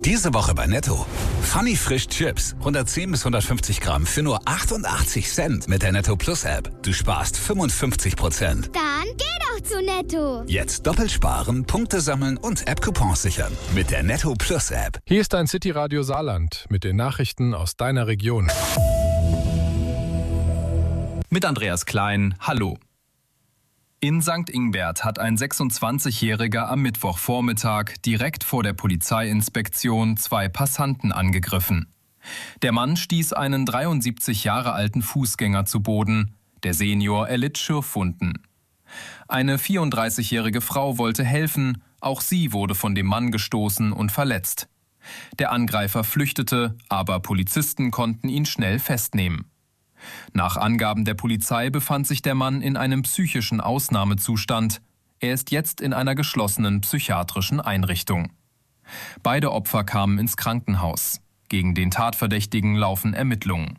Diese Woche bei Netto. Funny Frisch Chips. 110 bis 150 Gramm für nur 88 Cent mit der Netto Plus App. Du sparst 55%. Dann geh doch zu Netto. Jetzt doppelt sparen, Punkte sammeln und App-Coupons sichern. Mit der Netto Plus App. Hier ist dein City Radio Saarland mit den Nachrichten aus deiner Region. Mit Andreas Klein, hallo. In St. Ingbert hat ein 26-Jähriger am Mittwochvormittag direkt vor der Polizeiinspektion 2 Passanten angegriffen. Der Mann stieß einen 73 Jahre alten Fußgänger zu Boden. Der Senior erlitt Schürfwunden. Eine 34-jährige Frau wollte helfen, auch sie wurde von dem Mann gestoßen und verletzt. Der Angreifer flüchtete, aber Polizisten konnten ihn schnell festnehmen. Nach Angaben der Polizei befand sich der Mann in einem psychischen Ausnahmezustand. Er ist jetzt in einer geschlossenen psychiatrischen Einrichtung. Beide Opfer kamen ins Krankenhaus. Gegen den Tatverdächtigen laufen Ermittlungen.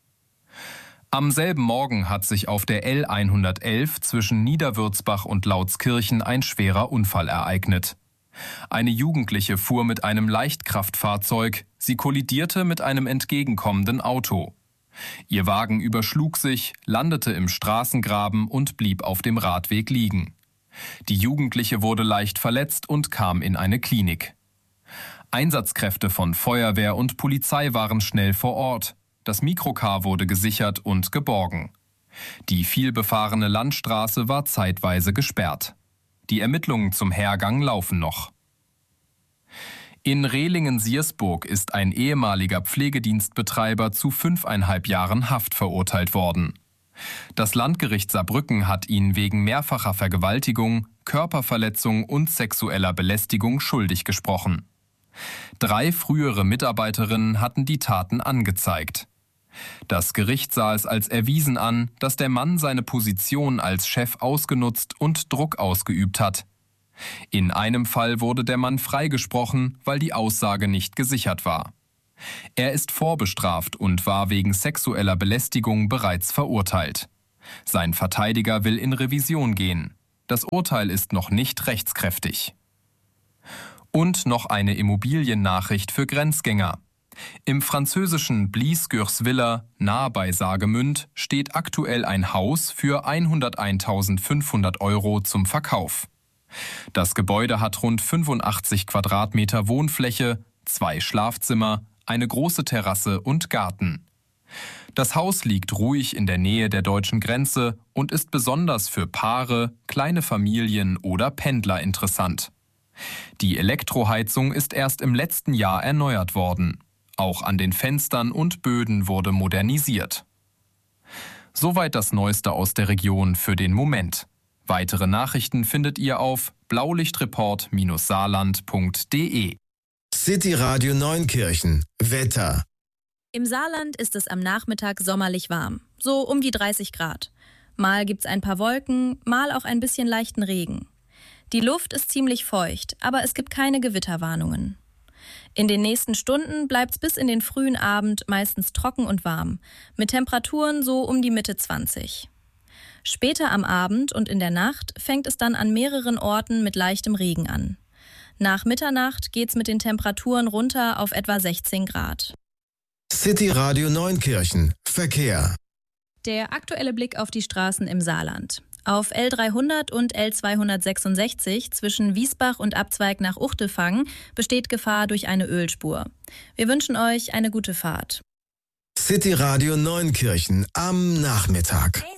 Am selben Morgen hat sich auf der L111 zwischen Niederwürzbach und Lautskirchen ein schwerer Unfall ereignet. Eine Jugendliche fuhr mit einem Leichtkraftfahrzeug. Sie kollidierte mit einem entgegenkommenden Auto. Ihr Wagen überschlug sich, landete im Straßengraben und blieb auf dem Radweg liegen. Die Jugendliche wurde leicht verletzt und kam in eine Klinik. Einsatzkräfte von Feuerwehr und Polizei waren schnell vor Ort. Das Mikrocar wurde gesichert und geborgen. Die vielbefahrene Landstraße war zeitweise gesperrt. Die Ermittlungen zum Hergang laufen noch. In Rehlingen-Siersburg ist ein ehemaliger Pflegedienstbetreiber zu 5,5 Jahren Haft verurteilt worden. Das Landgericht Saarbrücken hat ihn wegen mehrfacher Vergewaltigung, Körperverletzung und sexueller Belästigung schuldig gesprochen. 3 frühere Mitarbeiterinnen hatten die Taten angezeigt. Das Gericht sah es als erwiesen an, dass der Mann seine Position als Chef ausgenutzt und Druck ausgeübt hat. In einem Fall wurde der Mann freigesprochen, weil die Aussage nicht gesichert war. Er ist vorbestraft und war wegen sexueller Belästigung bereits verurteilt. Sein Verteidiger will in Revision gehen. Das Urteil ist noch nicht rechtskräftig. Und noch eine Immobiliennachricht für Grenzgänger. Im französischen Blies-Gürswiller, nahe bei Saargemünd, steht aktuell ein Haus für 101.500 € zum Verkauf. Das Gebäude hat rund 85 Quadratmeter Wohnfläche, 2 Schlafzimmer, eine große Terrasse und Garten. Das Haus liegt ruhig in der Nähe der deutschen Grenze und ist besonders für Paare, kleine Familien oder Pendler interessant. Die Elektroheizung ist erst im letzten Jahr erneuert worden. Auch an den Fenstern und Böden wurde modernisiert. Soweit das Neueste aus der Region für den Moment. Weitere Nachrichten findet ihr auf blaulichtreport-saarland.de. City Radio Neunkirchen. Wetter. Im Saarland ist es am Nachmittag sommerlich warm, so um die 30 Grad. Mal gibt's ein paar Wolken, mal auch ein bisschen leichten Regen. Die Luft ist ziemlich feucht, aber es gibt keine Gewitterwarnungen. In den nächsten Stunden bleibt's bis in den frühen Abend meistens trocken und warm, mit Temperaturen so um die Mitte 20. Später am Abend und in der Nacht fängt es dann an mehreren Orten mit leichtem Regen an. Nach Mitternacht geht's mit den Temperaturen runter auf etwa 16 Grad. City Radio Neunkirchen. Verkehr. Der aktuelle Blick auf die Straßen im Saarland. Auf L300 und L266 zwischen Wiesbach und Abzweig nach Uchtelfang besteht Gefahr durch eine Ölspur. Wir wünschen euch eine gute Fahrt. City Radio Neunkirchen am Nachmittag.